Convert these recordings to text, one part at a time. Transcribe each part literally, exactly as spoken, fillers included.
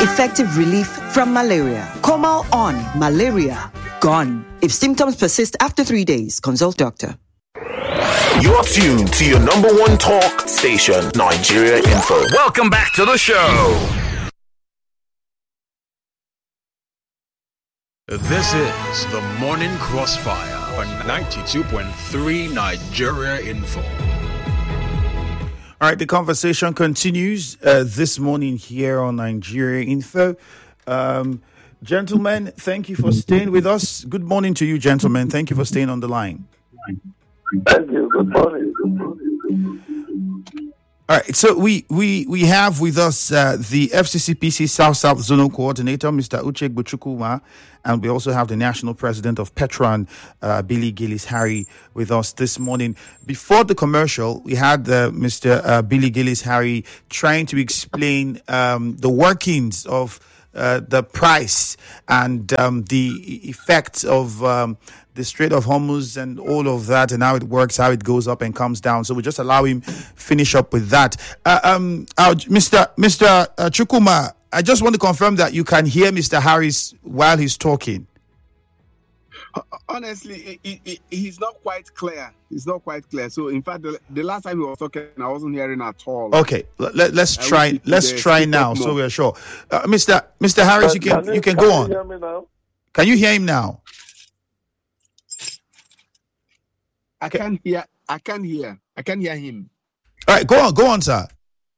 Effective relief from malaria. Comal on. Malaria gone. If symptoms persist after three days, consult doctor. You're tuned to your number one talk station, Nigeria Info. Welcome back to the show. This is the Morning Crossfire on ninety-two point three Nigeria Info. All right, the conversation continues uh, this morning here on Nigeria Info. Um, gentlemen, thank you for staying with us. Good morning to you, gentlemen. Thank you for staying on the line. Thank you. Good morning. Good morning. All right, so we we we have with us uh, the F C C P C South South Zonal Coordinator, Mister Uche Buchukuma, and we also have the National President of Petron, uh, Billy Gillis Harry, with us this morning. Before the commercial, we had uh, Mister Uh, Billy Gillis Harry trying to explain um, the workings of uh, the price and um, the effects of um, the Strait of Hormuz and all of that, and how it works, how it goes up and comes down. So we just allow him finish up with that. Uh, um, uh, Mister Mister Uh, Chukuma, I just want to confirm that you can hear Mister Harris while he's talking. Honestly, he, he, he's not quite clear. He's not quite clear. So, in fact, the, the last time he was talking, I wasn't hearing at all. Okay, let, let's I try. Let's try now, so we're sure. Uh, Mister Mister Harris, you can, can you can, can go you on. Hear me now? Can you hear him now? I can't hear. I can't hear. I can't hear him. All right, go on, go on, sir.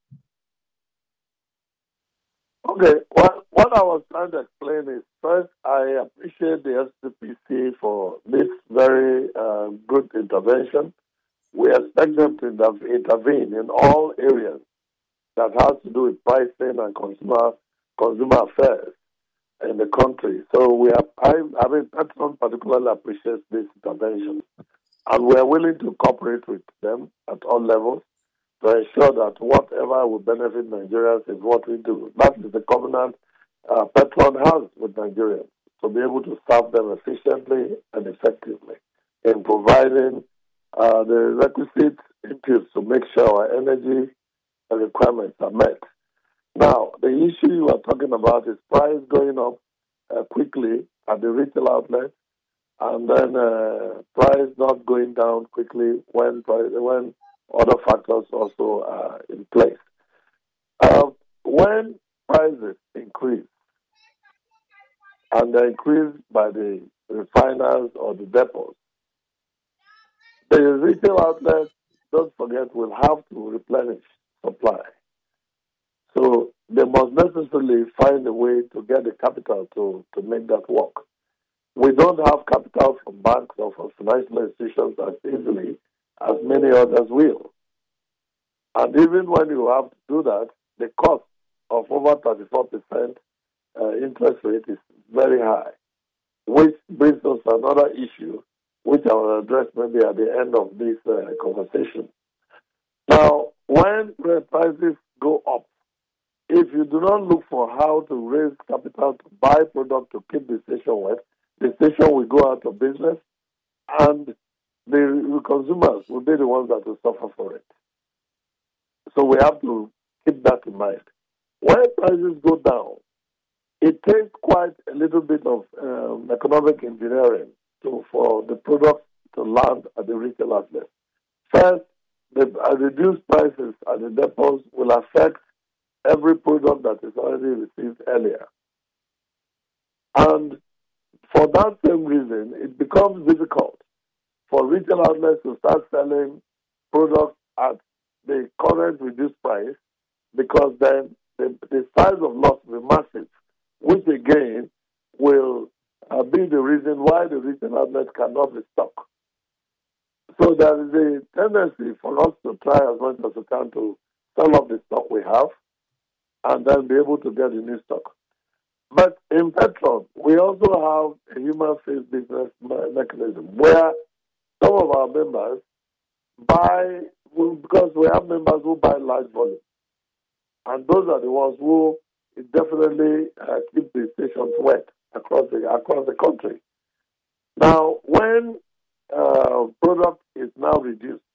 Okay, what, what I was trying to explain is, first, I appreciate the S C P C for this very uh, good intervention. We expect them to inter- intervene in all areas that has to do with pricing and consumer consumer affairs in the country. So we have, I, I mean, Petron particularly appreciates this intervention. And we are willing to cooperate with them at all levels to ensure that whatever will benefit Nigerians is what we do. That is the covenant uh, Petron has with Nigerians, to be able to serve them efficiently and effectively in providing uh, the requisite inputs to make sure our energy requirements are met. Now, the issue you are talking about is price going up uh, quickly at the retail outlet, and then uh, price not going down quickly when price, when other factors also are in place. Uh, when prices increase, and they're increased by the refiners or the depots, the retail outlets, don't forget, will have to replenish supply. So they must necessarily find a way to get the capital to, to make that work. We don't have capital from banks or from financial institutions as easily as many others will. And even when you have to do that, the cost of over thirty-four percent uh, interest rate is very high, which brings us to another issue, which I will address maybe at the end of this uh, conversation. Now, when prices go up, if you do not look for how to raise capital to buy product to keep the station wet, the station will go out of business, and the consumers will be the ones that will suffer for it. So we have to keep that in mind. When prices go down, it takes quite a little bit of um, economic engineering to, for the products to land at the retail outlet. First, the uh, reduced prices at the depots will affect every product that is already received earlier. And for that same reason, it becomes difficult for retail outlets to start selling products at the current reduced price, because then the, the size of loss will be massive, which again will uh, be the reason why the retail outlets cannot restock. So there is a tendency for us to try as much as we can to sell off the stock we have and then be able to get the new stock. But in Petron, we also have a human face business mechanism where some of our members buy, because we have members who buy large volume. And those are the ones who definitely uh, keep the stations wet across the, across the country. Now, when uh, product is now reduced,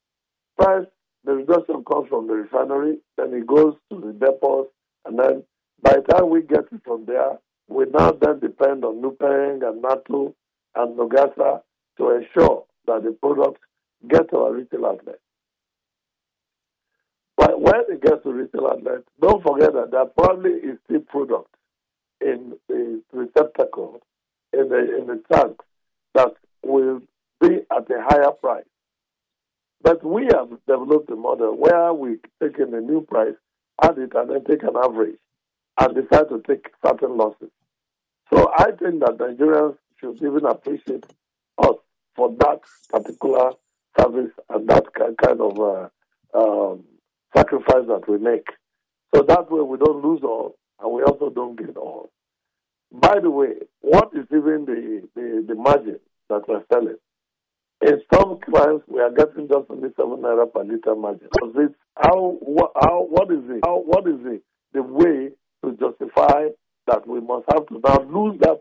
first, the reduction comes from the refinery, then it goes to the depots, and then By the time we get it from there, we now then depend on Nupeng and NATO and Nogasa to ensure that the products get to our retail outlets. But when it gets to retail outlets, don't forget that there probably is still product in the receptacle, in the in the tank, that will be at a higher price. But we have developed a model where we take in a new price, add it, and then take an average, and decide to take certain losses. So I think that Nigerians should even appreciate us for that particular service and that kind of uh, um, sacrifice that we make. So that way we don't lose all, and we also don't gain all. By the way, what is even the, the, the margin that we're selling? In some clients, we are getting just only seven naira per liter margin. So this, how, what, how, what is it? How, what is it? The way to justify that we must have to now lose that